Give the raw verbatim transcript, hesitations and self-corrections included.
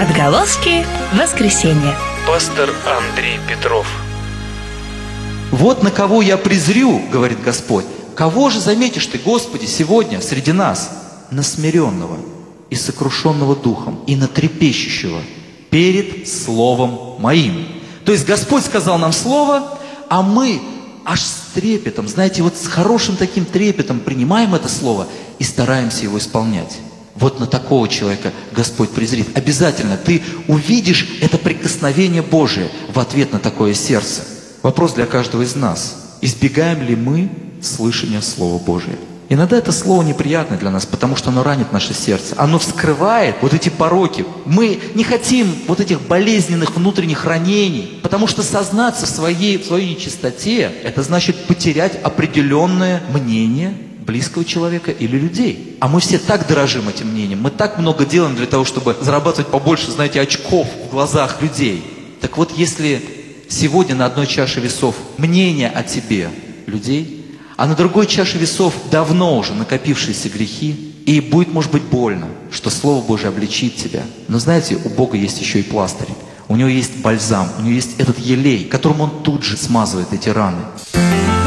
Отголоски воскресенья. Пастор Андрей Петров. Вот на кого я презрю, говорит Господь. Кого же заметишь ты, Господи, сегодня среди нас? На смиренного и сокрушенного духом, и на трепещущего перед Словом Моим. То есть Господь сказал нам Слово, а мы аж с трепетом, знаете, вот с хорошим таким трепетом принимаем это Слово и стараемся его исполнять. Вот на такого человека Господь презрит. Обязательно ты увидишь это прикосновение Божие в ответ на такое сердце. Вопрос для каждого из нас. Избегаем ли мы слышания Слова Божия? Иногда это слово неприятно для нас, потому что оно ранит наше сердце. Оно вскрывает вот эти пороки. Мы не хотим вот этих болезненных внутренних ранений, потому что сознаться в своей, в своей нечистоте, это значит потерять определенное мнение близкого человека или людей. А мы все так дорожим этим мнением, мы так много делаем для того, чтобы зарабатывать побольше, знаете, очков в глазах людей. Так вот, если сегодня на одной чаше весов мнение о тебе людей, а на другой чаше весов давно уже накопившиеся грехи, и будет, может быть, больно, что Слово Божие обличит тебя. Но знаете, у Бога есть еще и пластырь. У Него есть бальзам, у Него есть этот елей, которым Он тут же смазывает эти раны.